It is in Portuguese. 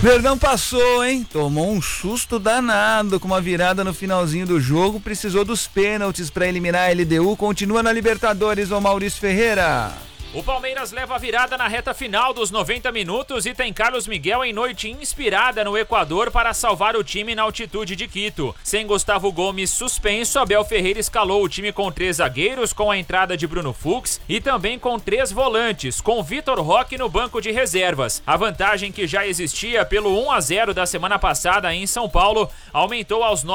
Verdão passou, hein? Tomou um susto danado com uma virada no finalzinho do jogo, precisou dos pênaltis para eliminar a LDU, continua na Libertadores, o Maurício Ferreira. O Palmeiras leva a virada na reta final dos 90 minutos e tem Carlos Miguel em noite inspirada no Equador para salvar o time na altitude de Quito. Sem Gustavo Gomes suspenso, Abel Ferreira escalou o time com 3 zagueiros, com a entrada de Bruno Fux e também com 3 volantes, com Vitor Roque no banco de reservas. A vantagem que já existia pelo 1-0 da semana passada em São Paulo aumentou aos